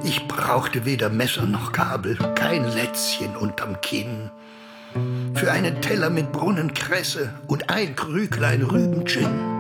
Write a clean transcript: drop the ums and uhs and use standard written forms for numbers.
Ich brauchte weder Messer noch Gabel, kein Lätzchen unterm Kinn. Für einen Teller mit Brunnenkresse und ein Krüglein Rüben-Gin.